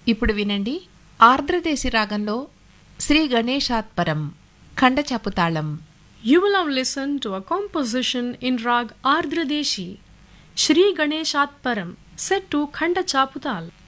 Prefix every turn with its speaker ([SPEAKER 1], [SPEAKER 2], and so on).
[SPEAKER 1] ఇప్పుడు వినండి ఆర్ద్రదేశి రాగంలో శ్రీ గణేశాత్పరం ఖండచపు తాళం.
[SPEAKER 2] You will now listen to a composition in Rag Ardra Deshi, Shri Ganeshat Param, set to Khanda Chaputal.